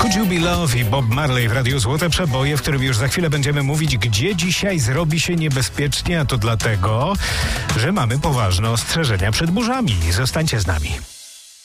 Could You Be Love i Bob Marley w Radiu Złote Przeboje, w którym już za chwilę będziemy mówić, gdzie dzisiaj zrobi się niebezpiecznie, a to dlatego, że mamy poważne ostrzeżenia przed burzami. Zostańcie z nami.